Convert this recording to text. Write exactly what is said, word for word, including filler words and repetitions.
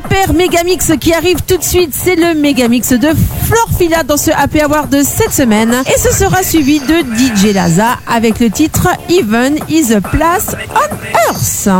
super méga mix qui arrive tout de suite. C'est le méga mix de Florfila dans ce Happy Hour de cette semaine. Et ce sera suivi de D J Laza avec le titre Even is a Place on Earth.